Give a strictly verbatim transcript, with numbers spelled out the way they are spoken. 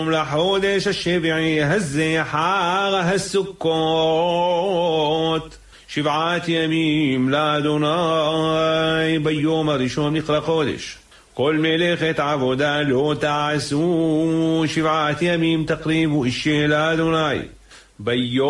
לחודש השביעי הזה חג הסוכות שבעת ימים לאדוני ביום הראשון נקרא חודש כל מלאכת עבודה לא תעשו שבעת ימים תקריבו אישה לאדוני ביום